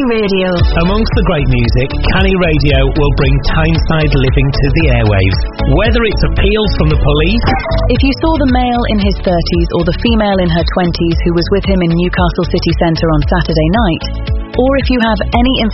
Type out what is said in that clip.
Canny Radio. Amongst the great music, Canny Radio will bring Tyneside living to the airwaves. Whether it's appeals from the police... If you saw the male in his 30s or the female in her 20s who was with him in Newcastle city centre on Saturday night, or if you have any